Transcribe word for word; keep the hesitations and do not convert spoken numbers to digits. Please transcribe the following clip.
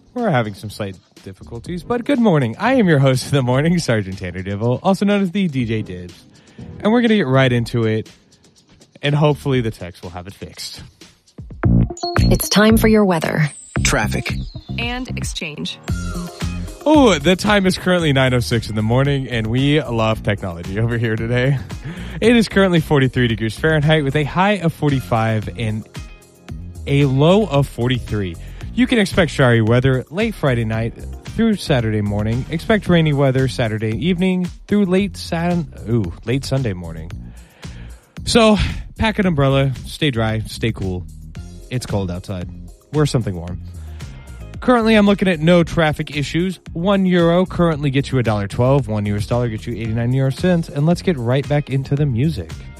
We're having some slight difficulties, but good morning. I am your host of the morning, Sergeant Tanner Dibble, also known as the D J Dibs. And we're going to get right into it, and hopefully the text will have it fixed. It's time for your weather, traffic, and exchange. Oh, the time is currently nine oh six in the morning, and we love technology over here today. It is currently forty-three degrees Fahrenheit with a high of forty-five and a low of forty-three. You can expect showery weather late Friday night through Saturday morning. Expect rainy weather Saturday evening through late San- ooh, late Sunday morning. So, pack an umbrella, stay dry, stay cool. It's cold outside. Wear something warm. Currently, I'm looking at no traffic issues. One euro currently gets you one dollar twelve. One U S dollar gets you eighty-nine euro cents. And let's get right back into the music.